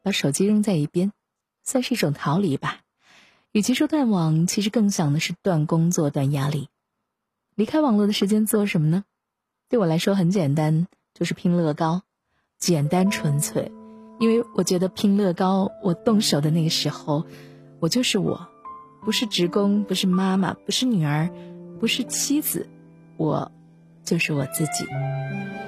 把手机扔在一边，算是一种逃离吧。与其说断网，其实更想的是断工作、断压力。离开网络的时间做什么呢？对我来说很简单，就是拼乐高，简单纯粹。因为我觉得拼乐高，我动手的那个时候，我就是我，不是职工，不是妈妈，不是女儿，不是妻子，我就是我自己。